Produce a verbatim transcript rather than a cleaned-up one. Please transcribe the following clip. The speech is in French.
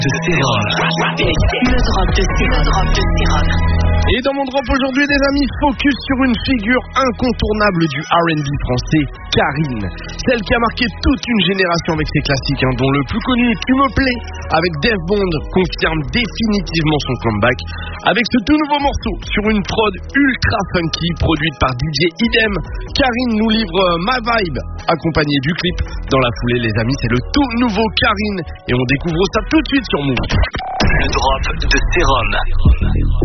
de Sérum. Le drop de Sérum. Le drop de Sérum. Et dans mon drop aujourd'hui, les amis, focus sur une figure incontournable du R and B français, Karine. Celle qui a marqué toute une génération avec ses classiques, hein, dont le plus connu, Tu me plais, avec Def Bond, confirme définitivement son comeback. Avec ce tout nouveau morceau, sur une prod ultra funky, produite par D J Idem, Karine nous livre Ma Vibe, accompagnée du clip. Dans la foulée, les amis, c'est le tout nouveau Karine, et on découvre ça tout de suite sur Move. Le drop de Sérum.